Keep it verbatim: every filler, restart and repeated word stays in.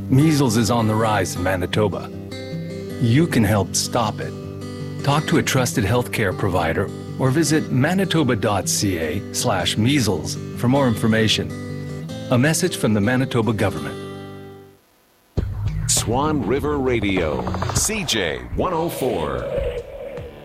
Measles is on the rise in Manitoba. You can help stop it. Talk to a trusted healthcare provider or visit manitoba.ca slash measles for more information. A message from the Manitoba government. Swan River Radio, C J one oh four.